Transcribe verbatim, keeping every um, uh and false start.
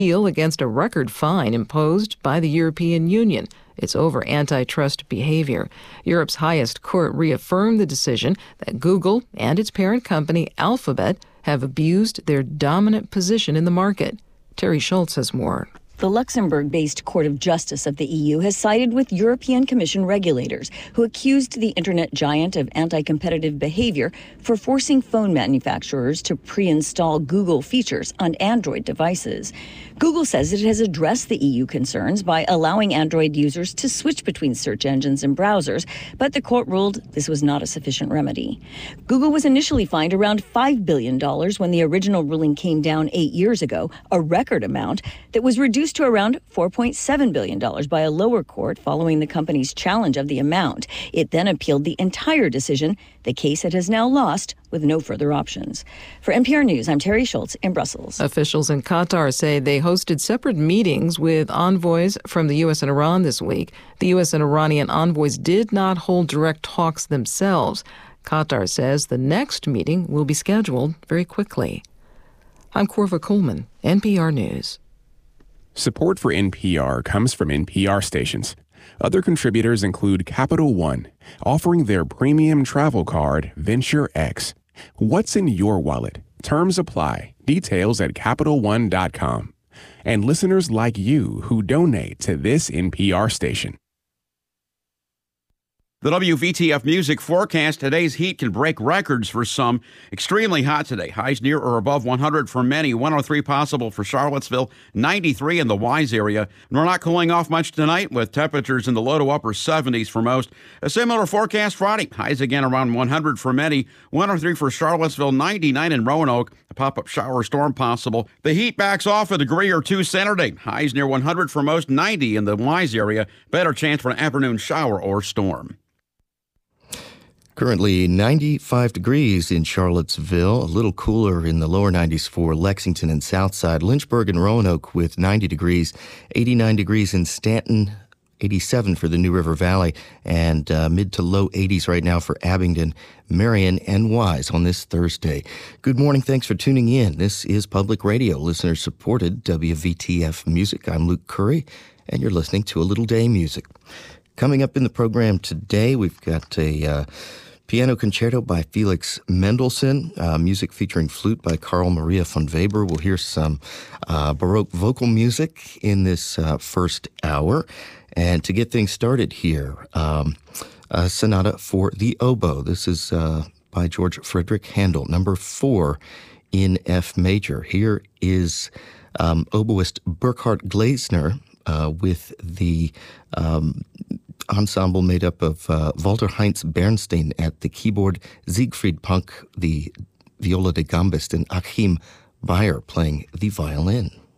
appeal against a record fine imposed by the European Union. It's over antitrust behavior. Europe's highest court reaffirmed the decision that Google and its parent company Alphabet have abused their dominant position in the market. Terry Schultz has more. The Luxembourg-based Court of Justice of the E U has sided with European Commission regulators who accused the internet giant of anti-competitive behavior for forcing phone manufacturers to pre-install Google features on Android devices. Google says it has addressed the E U concerns by allowing Android users to switch between search engines and browsers, but the court ruled this was not a sufficient remedy. Google was initially fined around five billion dollars when the original ruling came down eight years ago, a record amount that was reduced to around four point seven billion dollars by a lower court following the company's challenge of the amount. It then appealed the entire decision. The case it has now lost with no further options. For N P R News, I'm Terry Schultz in Brussels. Officials in Qatar say they hosted separate meetings with envoys from the U S and Iran this week. The U S and Iranian envoys did not hold direct talks themselves. Qatar says the next meeting will be scheduled very quickly. I'm Corva Coleman, N P R News. Support for N P R comes from N P R stations. Other contributors include Capital One, offering their premium travel card, Venture X. What's in your wallet? Terms apply. Details at Capital One dot com. And listeners like you who donate to this N P R station. The W V T F Music forecast: today's heat can break records for some. Extremely hot today. Highs near or above one hundred for many. one oh three possible for Charlottesville. ninety-three in the Wise area. And we're not cooling off much tonight with temperatures in the low to upper seventies for most. A similar forecast Friday. Highs again around one hundred for many. one oh three for Charlottesville. ninety-nine in Roanoke. A pop-up shower storm possible. The heat backs off a degree or two Saturday. Highs near one hundred for most. ninety in the Wise area. Better chance for an afternoon shower or storm. Currently ninety-five degrees in Charlottesville, a little cooler in the lower nineties for Lexington and Southside. Lynchburg and Roanoke with ninety degrees, eighty-nine degrees in Stanton, eighty-seven for the New River Valley, and uh, mid to low eighties right now for Abingdon, Marion, and Wise on this Thursday. Good morning. Thanks for tuning in. This is Public Radio, listener-supported W V T F Music. I'm Luke Curry, and you're listening to A Little Day Music. Coming up in the program today, we've got a uh, piano concerto by Felix Mendelssohn, uh, music featuring flute by Carl Maria von Weber. We'll hear some uh, Baroque vocal music in this uh, first hour. And to get things started here, um, a sonata for the oboe. This is uh, by George Frederick Handel, number four in F major. Here is um, oboist Burkhard Gleisner uh, with the um, ensemble made up of uh, Walter Heinz Bernstein at the keyboard, Siegfried Punk, the viola da gambist, and Achim Bayer playing the violin.